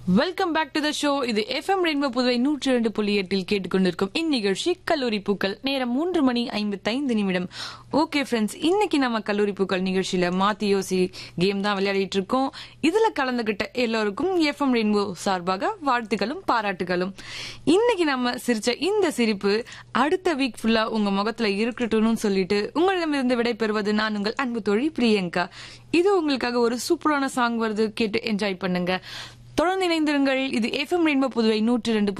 Welcome back to the show. இது FM rainbow Puduvai 102.8 கேட்டுக்கொண்டிருக்கும் இந்நிகழ்ச்சி கல்லூரி பூக்கள். நேரம் 3:55. ஓகே ஃப்ரெண்ட்ஸ், இன்னைக்கு நம்ம கல்லூரி பூக்கள் நிகழ்ச்சியில மாத்தி யோசி கேம் தான் விளையாடிட்டு இருக்கோம். இதுல கலந்துகிட்ட எல்லோருக்கும் FM ரெயின்போ சார்பாக வாழ்த்துக்களும் பாராட்டுகளும். இன்னைக்கு நம்ம சிரிச்ச இந்த சிரிப்பு அடுத்த வீக் ஃபுல்லா உங்க முகத்துல இருக்கட்டும்னு சொல்லிட்டு உங்களிடமிருந்து விடை பெறுவது நான் உங்கள் அன்பு தோழி பிரியங்கா. இது உங்களுக்காக ஒரு சூப்பரான சாங் வருது, கேட்டு என்ஜாய் பண்ணுங்க. தொடர்ந்து இணைந்திருங்கள். இது FM ரெயின்போ புதுவை 102.